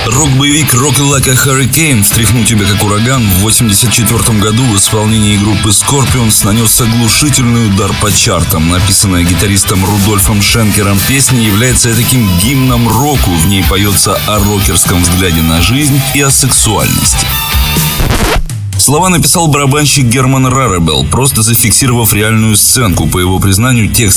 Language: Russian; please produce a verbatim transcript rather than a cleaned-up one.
Рок-боевик «Rock Like a Hurricane» «Встряхну тебя как ураган» в восемьдесят четвёртом году в исполнении группы Scorpions нанес оглушительный удар по чартам. Написанная гитаристом Рудольфом Шенкером песня является таким гимном року. В ней поется о рокерском взгляде на жизнь и о сексуальности. Слова написал барабанщик Герман Раребел, просто зафиксировав реальную сценку. По его признанию, текст